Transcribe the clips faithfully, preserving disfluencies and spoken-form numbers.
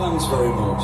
Thanks very much.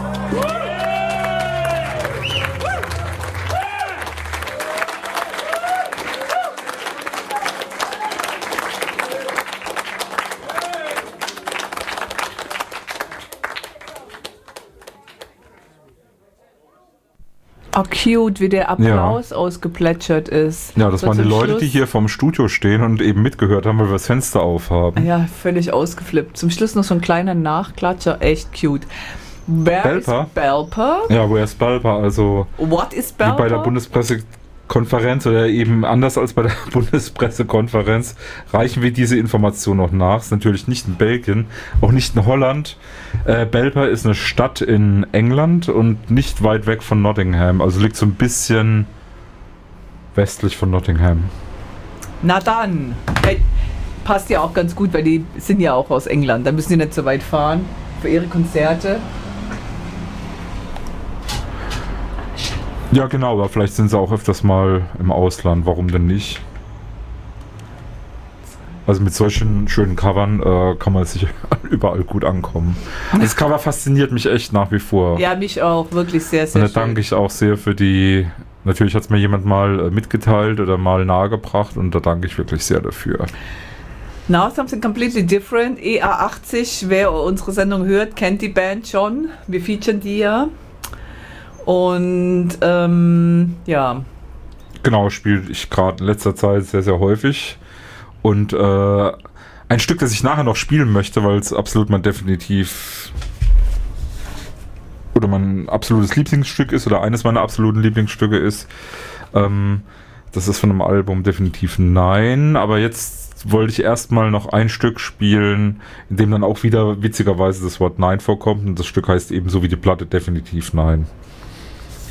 Oh, cute, wie der Applaus ja. ausgeplätschert ist. Ja, das so waren die Leute, Schluss. die hier vorm Studio stehen und eben mitgehört haben, weil wir das Fenster aufhaben. Ja, völlig ausgeflippt. Zum Schluss noch so ein kleiner Nachklatscher, echt cute. Wer Belper? ist Belper? Ja, woher ist Belper? Also, What is Belper? wie bei der Bundespressekonferenz oder eben anders als bei der Bundespressekonferenz reichen wir diese Information noch nach. Ist natürlich nicht in Belgien, auch nicht in Holland. Äh, Belper ist eine Stadt in England und nicht weit weg von Nottingham. Also liegt so ein bisschen westlich von Nottingham. Na dann. Hey, passt ja auch ganz gut, weil die sind ja auch aus England. Da müssen die nicht so weit fahren für ihre Konzerte. Ja, genau, aber vielleicht sind sie auch öfters mal im Ausland. Warum denn nicht? Also mit solchen schönen Covern äh, kann man sicher überall gut ankommen. Das Cover fasziniert mich echt nach wie vor. Ja, mich auch. Wirklich sehr, sehr Und da danke ich auch sehr für die... Natürlich hat es mir jemand mal äh, mitgeteilt oder mal nahegebracht und da danke ich wirklich sehr dafür. Now something completely different. E A achtzig, wer unsere Sendung hört, kennt die Band schon. Wir featuren die ja. Und ähm, ja. Genau, spiele ich gerade in letzter Zeit sehr, sehr häufig. Und äh, ein Stück, das ich nachher noch spielen möchte, weil es absolut mein definitiv oder mein absolutes Lieblingsstück ist oder eines meiner absoluten Lieblingsstücke ist. Ähm, das ist von einem Album definitiv Nein, aber jetzt wollte ich erstmal noch ein Stück spielen, in dem dann auch wieder witzigerweise das Wort Nein vorkommt und das Stück heißt ebenso wie die Platte definitiv Nein.